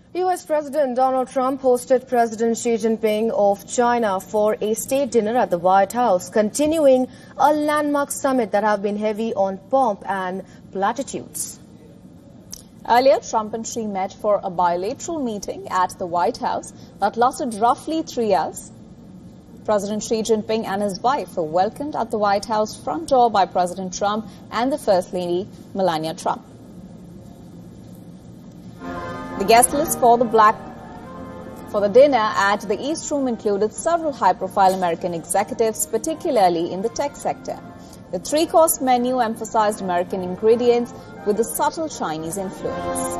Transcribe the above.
US President Donald Trump hosted President Xi Jinping of China for a state dinner at the White House, continuing a landmark summit that have been heavy on pomp and platitudes. Earlier, Trump and Xi met for a bilateral meeting at the White House that lasted roughly 3 hours. President Xi Jinping and his wife were welcomed at the White House front door by President Trump and the First Lady, Melania Trump. The guest list for the dinner at the East Room included several high-profile American executives, particularly in the tech sector. The three-course menu emphasized American ingredients with a subtle Chinese influence.